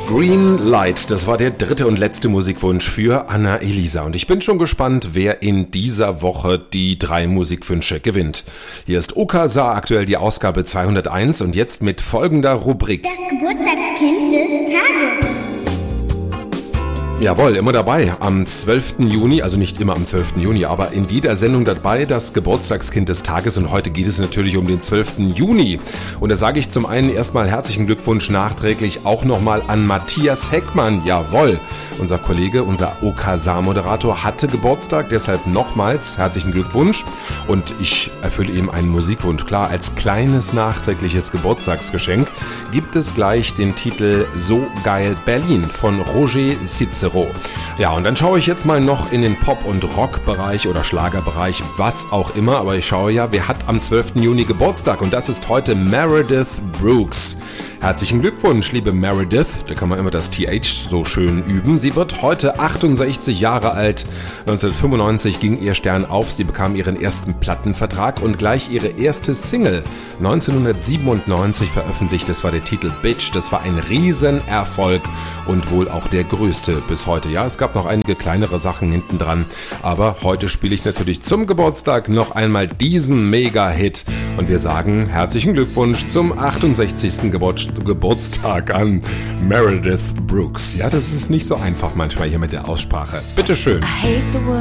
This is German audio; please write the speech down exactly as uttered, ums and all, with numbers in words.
Green Light, das war der dritte und letzte Musikwunsch für Anna Elisa. Und ich bin schon gespannt, wer in dieser Woche die drei Musikwünsche gewinnt. Hier ist Okasa, aktuell die Ausgabe zweihunderteins und jetzt mit folgender Rubrik. Das Geburtstagskind des Tages. Jawohl, immer dabei. Am zwölften Juni, also nicht immer am zwölften Juni, aber in jeder Sendung dabei das Geburtstagskind des Tages. Und heute geht es natürlich um den zwölften Juni. Und da sage ich zum einen erstmal herzlichen Glückwunsch nachträglich auch nochmal an Matthias Heckmann. Jawohl, unser Kollege, unser Okasa-Moderator hatte Geburtstag, deshalb nochmals herzlichen Glückwunsch. Und ich erfülle ihm einen Musikwunsch. Klar, als kleines nachträgliches Geburtstagsgeschenk gibt es gleich den Titel So geil Berlin von Roger Cicero. Ja, und dann schaue ich jetzt mal noch in den Pop- und Rock-Bereich oder Schlagerbereich, was auch immer, aber ich schaue ja, wer hat am zwölften Juni Geburtstag und das ist heute Meredith Brooks. Herzlichen Glückwunsch, liebe Meredith, da kann man immer das T H so schön üben. Sie wird heute achtundsechzig Jahre alt. neunzehnhundertfünfundneunzig ging ihr Stern auf, sie bekam ihren ersten Plattenvertrag und gleich ihre erste Single neunzehnhundertsiebenundneunzig veröffentlicht. Das war der Titel Bitch, das war ein Riesenerfolg und wohl auch der größte bis heute. Ja, es gab noch einige kleinere Sachen hinten dran, aber heute spiele ich natürlich zum Geburtstag noch einmal diesen Mega-Hit und wir sagen herzlichen Glückwunsch zum achtundsechzigsten Geburt Geburtstag an Meredith Brooks. Ja, das ist nicht so einfach manchmal hier mit der Aussprache. Bitteschön. I hate the world